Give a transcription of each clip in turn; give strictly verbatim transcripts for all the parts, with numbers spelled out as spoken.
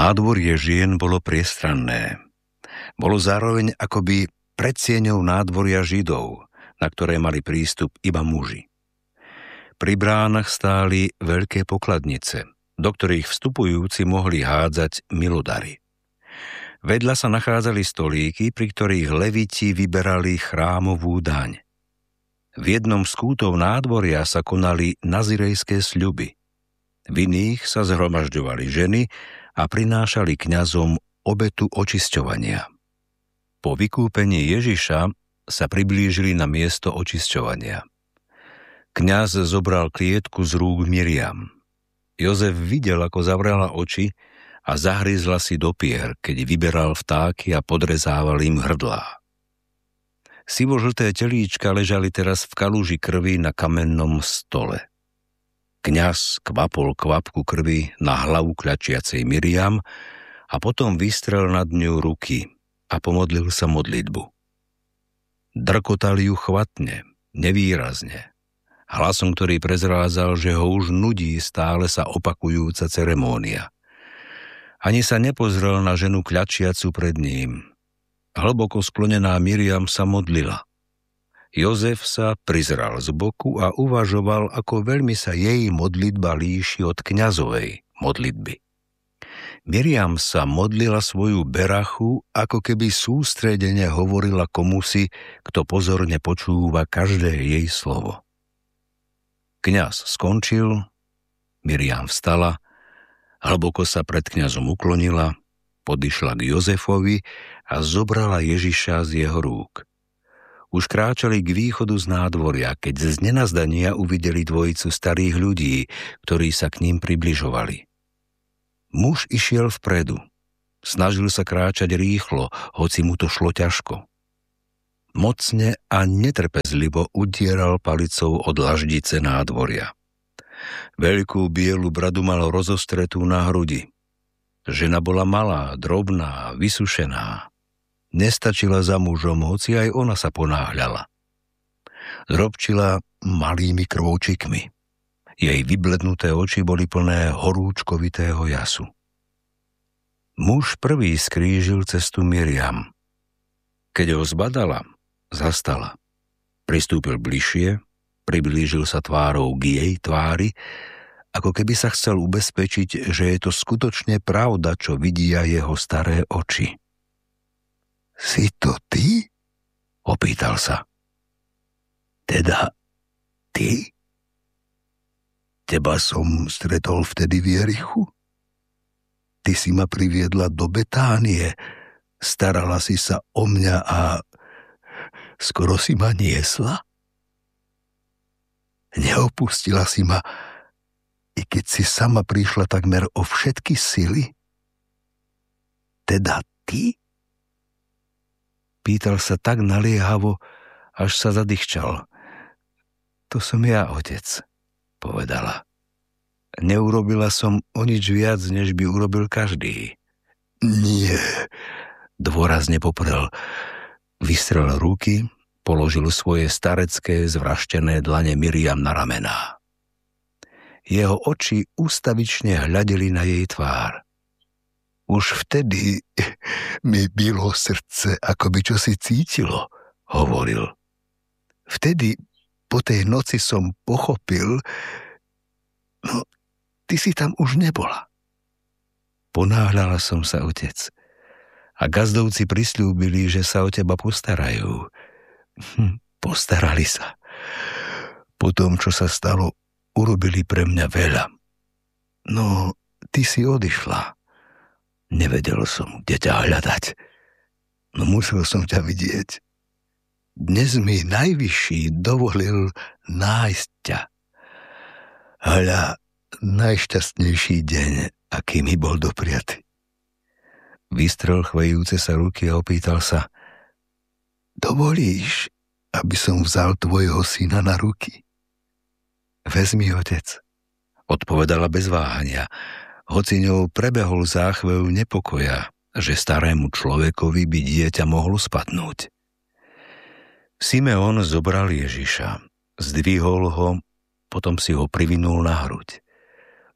Nádvorie žien bolo priestranné. Bolo zároveň akoby predsieňou nádvoria Židov, na ktoré mali prístup iba muži. Pri bránach stáli veľké pokladnice, do ktorých vstupujúci mohli hádzať milodary. Vedľa sa nachádzali stolíky, pri ktorých leviti vyberali chrámovú daň. V jednom z kútov nádvoria sa konali nazirejské sľuby. V iných sa zhromažďovali ženy a prinášali kňazom obetu očisťovania. Po vykúpení Ježiša sa priblížili na miesto očisťovania. Kňaz zobral klietku z rúk Miriam. Jozef videl, ako zavrela oči a zahryzla si do pier, keď vyberal vtáky a podrezával im hrdlá. Sivožlté telíčka ležali teraz v kaluži krvi na kamennom stole. Kňaz kvapol kvapku krvi na hlavu kľačiacej Miriam a potom vystrel nad ňou ruky a pomodlil sa modlitbu. Drkotal ju chvatne, nevýrazne, hlasom, ktorý prezrádzal, že ho už nudí stále sa opakujúca ceremónia. Ani sa nepozrel na ženu kľačiacu pred ním. Hlboko sklonená Miriam sa modlila. Jozef sa prizral z boku a uvažoval, ako veľmi sa jej modlitba líši od kňazovej modlitby. Miriam sa modlila svoju berachu, ako keby sústredene hovorila komusi, kto pozorne počúva každé jej slovo. Kňaz skončil, Miriam vstala, hlboko sa pred kňazom uklonila, podišla k Jozefovi a zobrala Ježiša z jeho rúk. Už kráčali k východu z nádvoria, keď z nenazdania uvideli dvojicu starých ľudí, ktorí sa k ním približovali. Muž išiel vpredu. Snažil sa kráčať rýchlo, hoci mu to šlo ťažko. Mocne a netrpezlivo udieral palicou od laždice nádvoria. Veľkú bielu bradu mal rozostretú na hrudi. Žena bola malá, drobná, vysušená. Nestačila za mužom, hoci aj ona sa ponáhľala. Drobčila malými krôčikmi. Jej vyblednuté oči boli plné horúčkovitého jasu. Muž prvý skrížil cestu Miriam. Keď ho zbadala, zastala. Pristúpil bližšie, priblížil sa tvárou k jej tvári, ako keby sa chcel ubezpečiť, že je to skutočne pravda, čo vidia jeho staré oči. Si to ty? Opýtal sa. Teda ty? Teba som stretol vtedy v Jerichu? Ty si ma priviedla do Betánie, starala si sa o mňa a skoro si ma niesla? Neopustila si ma, i keď si sama prišla takmer o všetky sily? Teda ty? Pýtal sa tak naliehavo, až sa zadýchčal. To som ja, otec, povedala. Neurobila som o nič viac, než by urobil každý. Nie, dôrazne poprel. Vystrel ruky, položil svoje starecké, zvraštené dlane Miriam na ramená. Jeho oči ústavične hľadeli na jej tvár. Už vtedy mi bylo srdce, ako by čosi cítilo, hovoril. Vtedy po tej noci som pochopil, no, ty si tam už nebola. Ponáhľala som sa, otec, a gazdovci prisľúbili, že sa o teba postarajú. Hm, postarali sa. Po tom, čo sa stalo, urobili pre mňa veľa. No, ty si odišla. Nevedel som, kde ťa hľadať. No musel som ťa vidieť. Dnes mi najvyšší dovolil nájsť ťa. Hľa, najšťastnejší deň, aký mi bol dopriaty. Vystrel chvejúce sa ruky a opýtal sa, dovolíš, aby som vzal tvojho syna na ruky? Vezmi, otec, odpovedala bez váhania, hoci ňou prebehol záchvev nepokoja, že starému človekovi by dieťa mohlo spadnúť. Simeon zobral Ježiša, zdvihol ho, potom si ho privinul na hruď.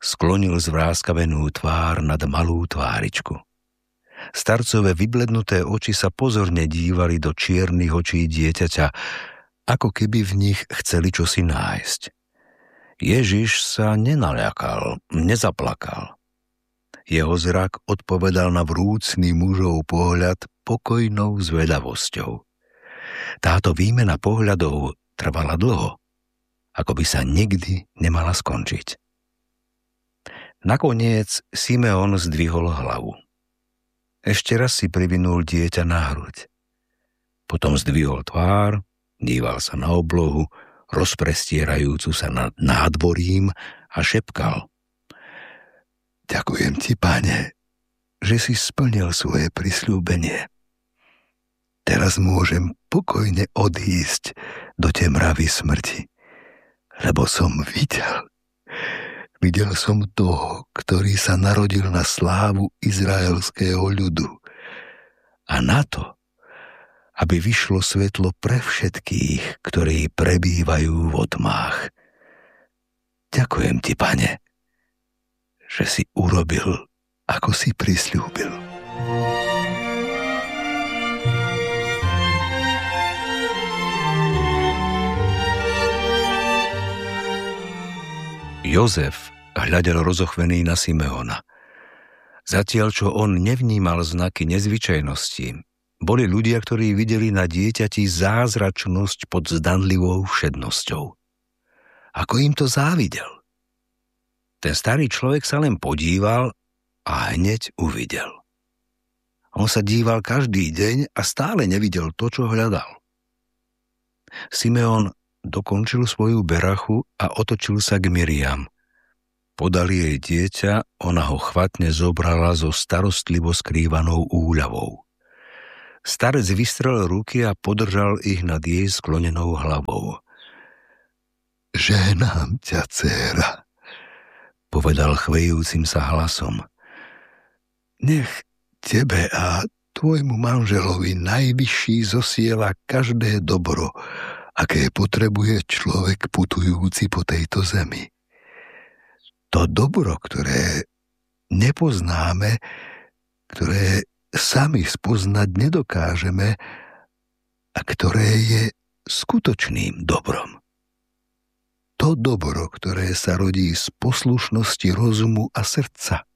sklonil zvráskavenú tvár nad malú tváričku. Starcové vyblednuté oči sa pozorne dívali do čiernych očí dieťaťa, ako keby v nich chceli čosi nájsť. Ježiš sa nenaľakal, nezaplakal. Jeho zrak odpovedal na vrúcný mužov pohľad pokojnou zvedavosťou. Táto výmena pohľadov trvala dlho, ako by sa nikdy nemala skončiť. Nakoniec Simeon zdvihol hlavu. Ešte raz si privinul dieťa na hruď. Potom zdvihol tvár, díval sa na oblohu, rozprestierajúcu sa nad nádvorím a šepkal: Ďakujem ti, Pane, že si splnil svoje prisľúbenie. Teraz môžem pokojne odísť do temravy smrti, lebo som videl, videl som toho, ktorý sa narodil na slávu izraelského ľudu. A na to, aby vyšlo svetlo pre všetkých, ktorí prebývajú v tmách. Ďakujem ti, Pane, že si urobil, ako si prisľúbil. Jozef hľadel rozochvený na Simeona. Zatiaľ, čo on nevnímal znaky nezvyčajnosti, boli ľudia, ktorí videli na dieťati zázračnosť pod zdanlivou všednosťou. Ako im to závidel. Ten starý človek sa len podíval a hneď uvidel. On sa díval každý deň a stále nevidel to, čo hľadal. Simeon dokončil svoju berachu a otočil sa k Miriam. Podali jej dieťa, ona ho chvatne zobrala so starostlivo skrývanou úľavou. Starec vystrel ruky a podržal ich nad jej sklonenou hlavou. Žehnám ťa, dcéra, povedal chvejúcim sa hlasom. Nech tebe a tvojmu manželovi najvyšší zosiela každé dobro, aké potrebuje človek putujúci po tejto zemi. To dobro, ktoré nepoznáme, ktoré sami spoznať nedokážeme a ktoré je skutočným dobrom. To dobro, ktoré sa rodí z poslušnosti rozumu a srdca.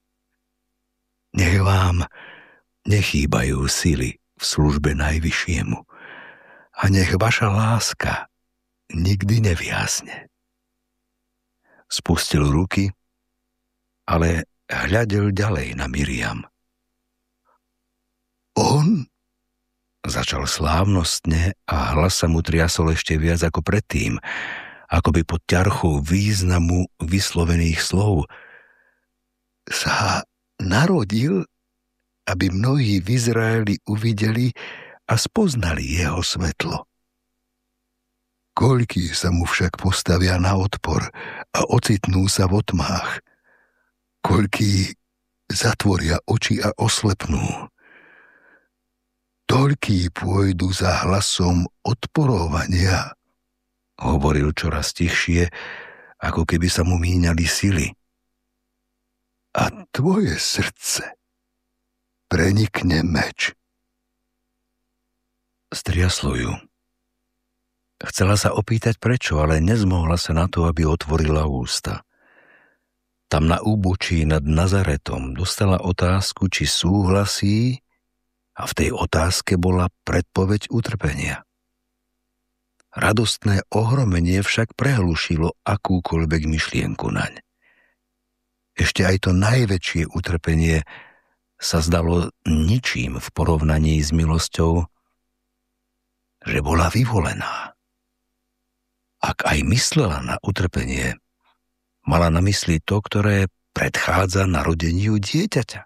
Nech vám nechýbajú sily v službe Najvyššiemu a nech vaša láska nikdy nevyhasne. Spustil ruky, ale hľadel ďalej na Miriam. On? Začal slávnostne a hlas sa mu triasol ešte viac ako predtým, akoby pod ťarchou významu vyslovených slov. Sa narodil, aby mnohí v Izraeli uvideli a spoznali jeho svetlo. Koľkí sa mu však postavia na odpor a ocitnú sa v tmách. Koľkí zatvoria oči a oslepnú. Toľkí pôjdu za hlasom odporovania, hovoril čoraz tichšie, ako keby sa mu míňali sily. A tvoje srdce prenikne meč. Striaslo ju. Chcela sa opýtať prečo, ale nezmohla sa na to, aby otvorila ústa. Tam na úbočí nad Nazaretom dostala otázku, či súhlasí, a v tej otázke bola predpoveď utrpenia. Radostné ohromenie však prehlušilo akúkoľvek myšlienku naň. Ešte aj to najväčšie utrpenie sa zdalo ničím v porovnaní s milosťou, že bola vyvolená. Ak aj myslela na utrpenie, mala na mysli to, ktoré predchádza narodeniu dieťaťa.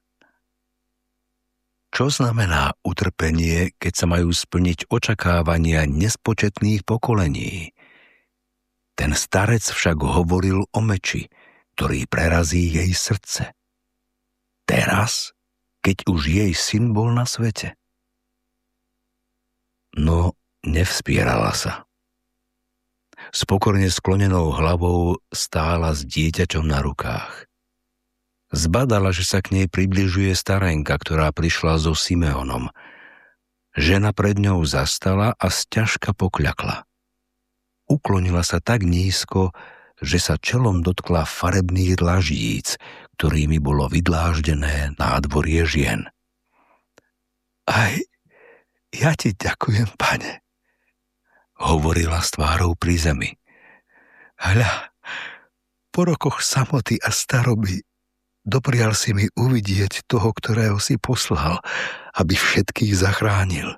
Čo znamená utrpenie, keď sa majú splniť očakávania nespočetných pokolení? Ten starec však hovoril o meči, ktorý prerazí jej srdce. Teraz, keď už jej syn bol na svete. No, nevspierala sa. S pokorne sklonenou hlavou stála s dieťaťom na rukách. Zbadala, že sa k nej približuje starenka, ktorá prišla so Simeonom. Žena pred ňou zastala a sťažka pokľakla. Uklonila sa tak nízko, že sa čelom dotkla farebných dlažíc, ktorými bolo vydláždené nádvorie žien. Aj ja ti ďakujem, Pane, hovorila s tvárou pri zemi. Hľa, po rokoch samoty a staroby doprial si mi uvidieť toho, ktorého si poslal, aby všetkých zachránil.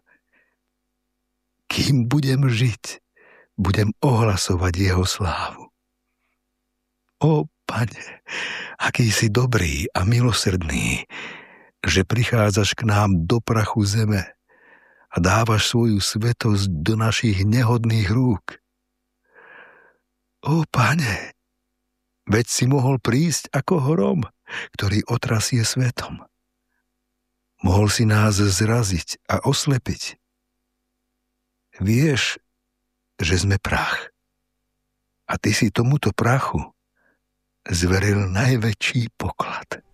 Kým budem žiť, budem ohlasovať jeho slávu. Ó, Pane, aký si dobrý a milosrdný, že prichádzaš k nám do prachu zeme a dávaš svoju svetosť do našich nehodných rúk. Ó, Pane, veď si mohol prísť ako hrom, ktorý otrasie svetom. Mohol si nás zraziť a oslepiť. Vieš, že sme prach. A ty si tomuto prachu zveril najväčší poklad.